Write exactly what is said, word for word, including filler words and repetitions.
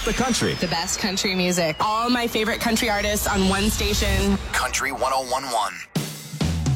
the country. The best country music. All my favorite country artists on one station. Country one oh one one.